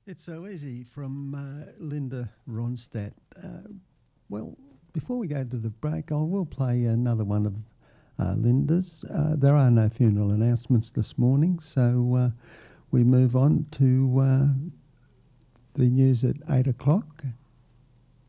It's so easy from Linda Ronstadt. Well, before we go to the break, I will play another one of Linda's. There are no funeral announcements this morning, so we move on to the news at 8 o'clock.